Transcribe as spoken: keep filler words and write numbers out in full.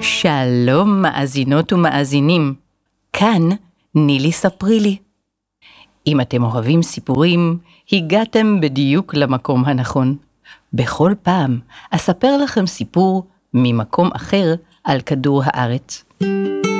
שלום מאזינות ומאזינים, כאן נילי ספרי לי. אם אתם אוהבים סיפורים, הגעתם בדיוק למקום הנכון. בכל פעם אספר לכם סיפור ממקום אחר על כדור הארץ.